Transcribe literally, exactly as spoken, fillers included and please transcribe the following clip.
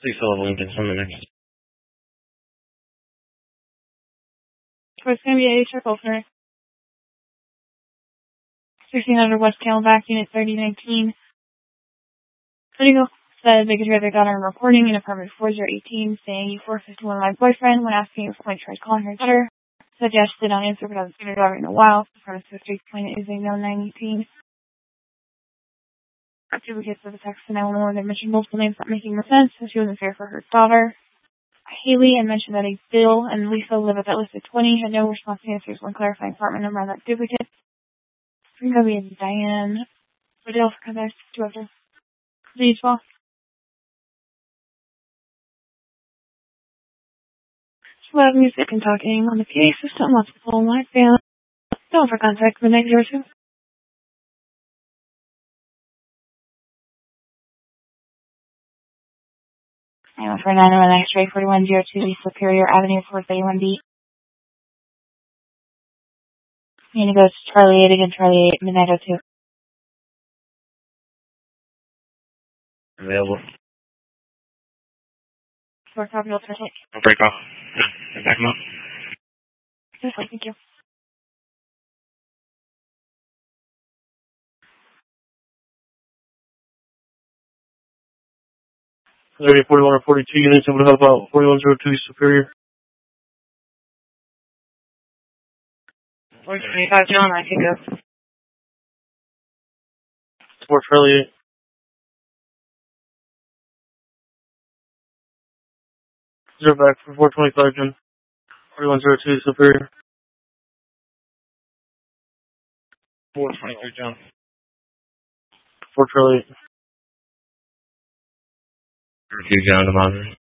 Please follow Lincoln from the next. So it's going to be a circle for sixteen hundred West Camelback, Unit thirty nineteen. Political said they could hear their daughter reporting in apartment four zero one eight saying, "You four fifty-one, my boyfriend," when asking if Point tried calling her daughter. Said yes, did not answer, but hasn't seen her daughter in a while. The premise of the Point is a no nine eighteen. Duplicates of the text to nine one one, they mentioned multiple names not making more sense, and she wasn't fair for her daughter. Haley, and mentioned that a Bill and Lisa live at that listed twenty, had no response to answers when clarifying apartment number on that duplicate. It's going to be Diane. What else can I do after? Please, well. Just loud music and talking on the P A system, lots of phone live band. Don't for contact with nine zero two. I'm for nine one X-ray forty-one oh two Superior Avenue four thirty-one B. I'm going to go to Charlie eight again, Charlie eight, midnight oh two. Available. Four copy, I'll take. I'll break off. Yeah, back them up. Yes, thank you. Area forty-one or forty-two units, able to help out forty-one oh two Superior. four twenty-five, John, I can go. Support Charlie eight. Zero back for four twenty-five, John. forty-one oh two Superior. four twenty-three, John. Support Charlie eight. two, John, to monitor.